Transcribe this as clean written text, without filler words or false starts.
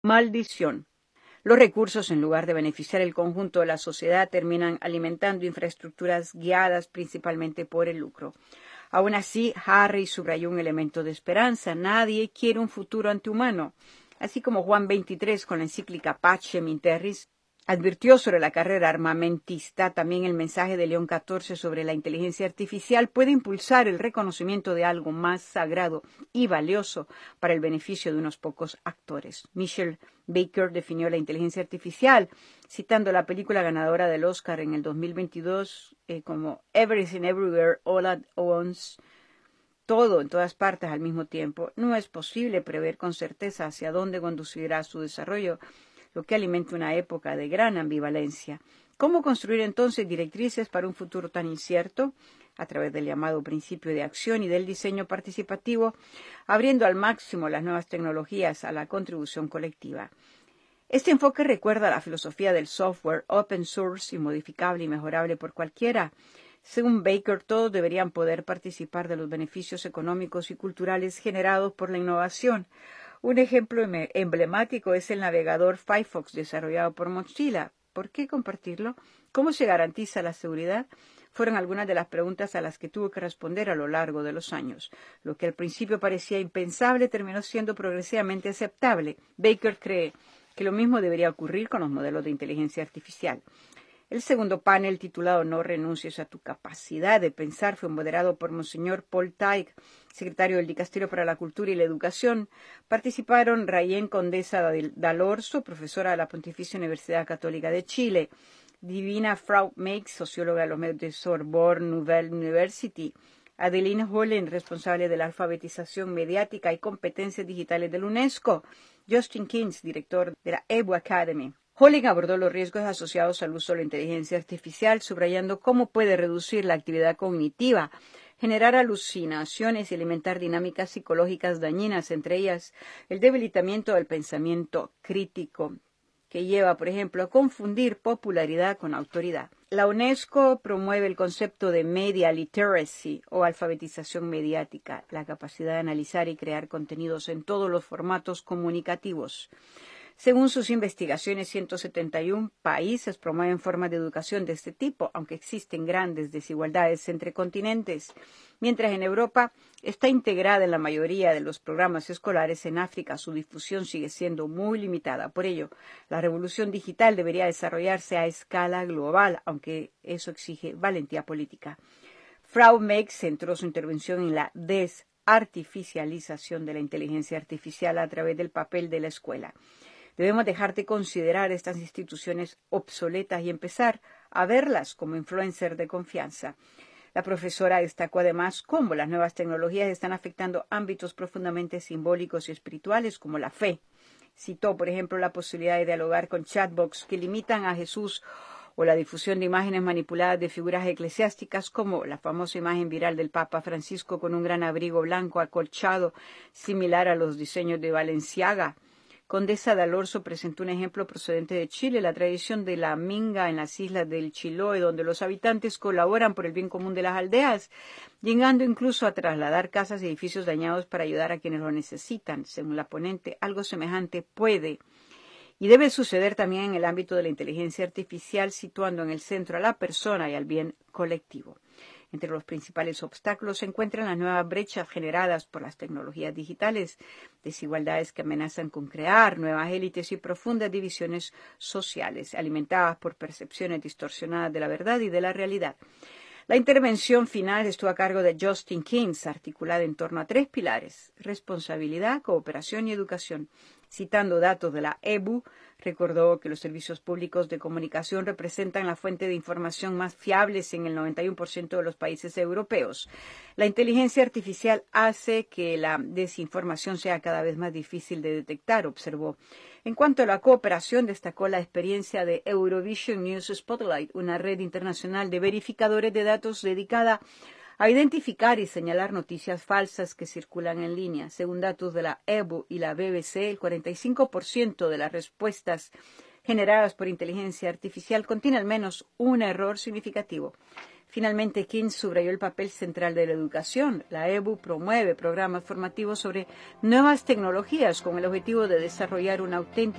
Maldición. Los recursos, en lugar de beneficiar el conjunto de la sociedad, terminan alimentando infraestructuras guiadas principalmente por el lucro. Aún así, Harry subrayó un elemento de esperanza. Nadie quiere un futuro antihumano. Así como Juan XXIII, con la encíclica Pacem in Terris, advirtió sobre la carrera armamentista, también el mensaje de León XIV sobre la inteligencia artificial puede impulsar el reconocimiento de algo más sagrado y valioso para el beneficio de unos pocos actores. Michelle Baker definió la inteligencia artificial, citando la película ganadora del Oscar en el 2022 como Everything Everywhere All at Once, todo en todas partes al mismo tiempo. No es posible prever con certeza hacia dónde conducirá su desarrollo, lo que alimenta una época de gran ambivalencia. ¿Cómo construir entonces directrices para un futuro tan incierto? A través del llamado principio de acción y del diseño participativo, abriendo al máximo las nuevas tecnologías a la contribución colectiva. Este enfoque recuerda la filosofía del software open source, inmodificable y mejorable por cualquiera. Según Baker, todos deberían poder participar de los beneficios económicos y culturales generados por la innovación. Un ejemplo emblemático es el navegador Firefox desarrollado por Mozilla. ¿Por qué compartirlo? ¿Cómo se garantiza la seguridad? Fueron algunas de las preguntas a las que tuvo que responder a lo largo de los años. Lo que al principio parecía impensable terminó siendo progresivamente aceptable. Baker cree que lo mismo debería ocurrir con los modelos de inteligencia artificial. El segundo panel, titulado No renuncies a tu capacidad de pensar, fue moderado por Monseñor Paul Taig, secretario del Dicasterio para la Cultura y la Educación. Participaron Rayén Condesa Dalorzo, profesora de la Pontificia Universidad Católica de Chile, Divina Frau Meix, socióloga de los medios de Sorbonne Nouvelle University, Adeline Hollen, responsable de la alfabetización mediática y competencias digitales de la UNESCO, Justin Keynes, director de la EBU Academy. Holling abordó los riesgos asociados al uso de la inteligencia artificial, subrayando cómo puede reducir la actividad cognitiva, generar alucinaciones y alimentar dinámicas psicológicas dañinas, entre ellas el debilitamiento del pensamiento crítico, que lleva, por ejemplo, a confundir popularidad con autoridad. La UNESCO promueve el concepto de media literacy o alfabetización mediática, la capacidad de analizar y crear contenidos en todos los formatos comunicativos. Según sus investigaciones, 171 países promueven formas de educación de este tipo, aunque existen grandes desigualdades entre continentes. Mientras en Europa está integrada en la mayoría de los programas escolares, en África su difusión sigue siendo muy limitada. Por ello, la revolución digital debería desarrollarse a escala global, aunque eso exige valentía política. Frau Meix centró su intervención en la desartificialización de la inteligencia artificial a través del papel de la escuela. Debemos dejar de considerar estas instituciones obsoletas y empezar a verlas como influencers de confianza. La profesora destacó además cómo las nuevas tecnologías están afectando ámbitos profundamente simbólicos y espirituales como la fe. Citó, por ejemplo, la posibilidad de dialogar con chatbots que limitan a Jesús o la difusión de imágenes manipuladas de figuras eclesiásticas como la famosa imagen viral del Papa Francisco con un gran abrigo blanco acolchado similar a los diseños de Balenciaga. Condesa Dalorzo presentó un ejemplo procedente de Chile, la tradición de la minga en las islas del Chiloé, donde los habitantes colaboran por el bien común de las aldeas, llegando incluso a trasladar casas y edificios dañados para ayudar a quienes lo necesitan. Según la ponente, algo semejante puede y debe suceder también en el ámbito de la inteligencia artificial, situando en el centro a la persona y al bien colectivo. Entre los principales obstáculos se encuentran las nuevas brechas generadas por las tecnologías digitales, desigualdades que amenazan con crear nuevas élites y profundas divisiones sociales, alimentadas por percepciones distorsionadas de la verdad y de la realidad. La intervención final estuvo a cargo de Justin Keynes, articulada en torno a 3 pilares: responsabilidad, cooperación y educación. Citando datos de la EBU, recordó que los servicios públicos de comunicación representan la fuente de información más fiables en el 91% de los países europeos. La inteligencia artificial hace que la desinformación sea cada vez más difícil de detectar, observó. En cuanto a la cooperación, destacó la experiencia de Eurovision News Spotlight, una red internacional de verificadores de datos dedicada a identificar y señalar noticias falsas que circulan en línea. Según datos de la EBU y la BBC, el 45% de las respuestas generadas por inteligencia artificial contiene al menos un error significativo. Finalmente, King subrayó el papel central de la educación. La EBU promueve programas formativos sobre nuevas tecnologías con el objetivo de desarrollar una auténtica